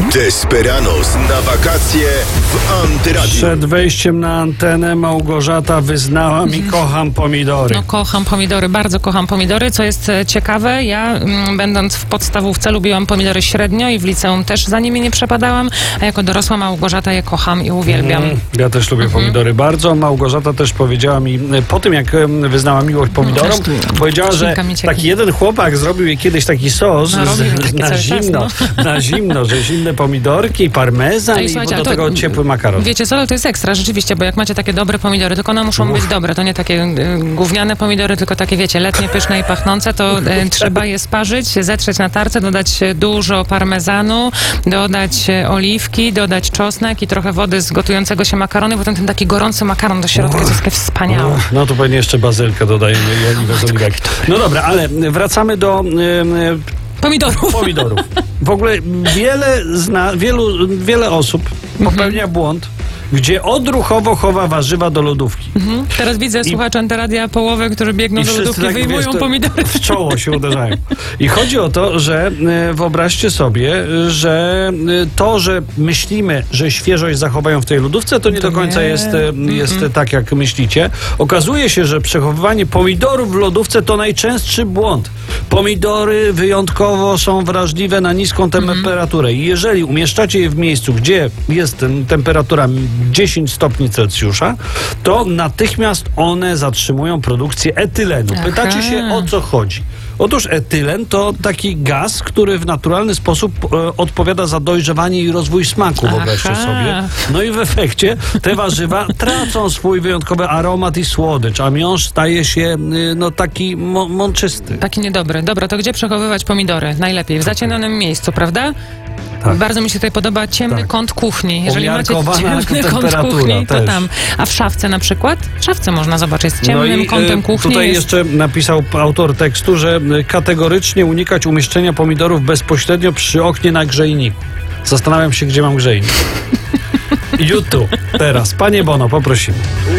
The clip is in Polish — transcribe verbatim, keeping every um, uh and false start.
Desperados na wakacje w Antyradiu. Przed wejściem na antenę Małgorzata wyznała mi: kocham pomidory. No kocham pomidory, bardzo kocham pomidory. Co jest ciekawe, ja m, będąc w podstawówce lubiłam pomidory średnio i w liceum też za nimi nie przepadałam, a jako dorosła Małgorzata je kocham i uwielbiam. Mm, ja też lubię Mhm. pomidory bardzo. Małgorzata też powiedziała mi, po tym jak em, wyznała miłość pomidorom, Też tu powiedziała, że ślinka mi cieknie. taki jeden chłopak zrobił jej kiedyś taki sos No, robił z, taki na cały czas, zimno, no. na zimno, że zimne pomidorki, parmezan No i i słuchajcie, do ale to- tego ciepły makaron. Wiecie co, ale to jest ekstra rzeczywiście, bo jak macie takie dobre pomidory, tylko one muszą być dobre, to nie takie y, gówniane pomidory, tylko takie, wiecie, letnie, pyszne i pachnące, to y, trzeba je sparzyć, zetrzeć na tarce, dodać dużo parmezanu, dodać y, oliwki, dodać czosnek i trochę wody z gotującego się makaronu, i potem ten taki gorący makaron do środka, to jest takie wspaniałe. No to pewnie jeszcze bazylkę dodajemy i oliwę z oliwek. No dobra, ale wracamy do em, Pomidorów. pomidorów. W ogóle wiele, zna, wielu, wiele osób popełnia błąd, gdzie odruchowo chowa warzywa do lodówki. Mhm. Teraz widzę słuchaczy Antyradia połowę, którzy biegną do lodówki, tak, wyjmują wiesz, to pomidory. w czoło się uderzają. I chodzi o to, że e, wyobraźcie sobie, że e, to, że myślimy, że świeżość zachowają w tej lodówce, to nie To do końca nie. jest, e, jest tak, jak myślicie. Okazuje się, że przechowywanie pomidorów w lodówce to najczęstszy błąd. Pomidory wyjątkowo są wrażliwe na niską temperaturę i jeżeli umieszczacie je w miejscu, gdzie jest em, temperatura dziesięć stopni Celsjusza, to natychmiast one zatrzymują produkcję etylenu. Aha. Pytacie się, o co chodzi? Otóż etylen to taki gaz, który w naturalny sposób e, odpowiada za dojrzewanie i rozwój smaku, wyobraźcie Aha. sobie. No i w efekcie te warzywa tracą swój wyjątkowy aromat i słodycz, a miąższ staje się y, no taki mo- mączysty. Taki niedobry. Dobra, to gdzie przechowywać pomidory? Najlepiej w zacienionym miejscu, prawda? Tak. Bardzo mi się tutaj podoba ciemny Tak. kąt kuchni. Jeżeli macie Umiarkowana ciemny kąt temperatura kuchni, to też. tam. A w szafce na przykład? W szafce można zobaczyć. Z ciemnym no i, kątem e, kuchni Tutaj jest... jeszcze napisał autor tekstu, że e, kategorycznie unikać umieszczenia pomidorów bezpośrednio przy oknie na grzejniku. Zastanawiam się, gdzie mam grzejnik. YouTube. Teraz. Panie Bono, poprosimy.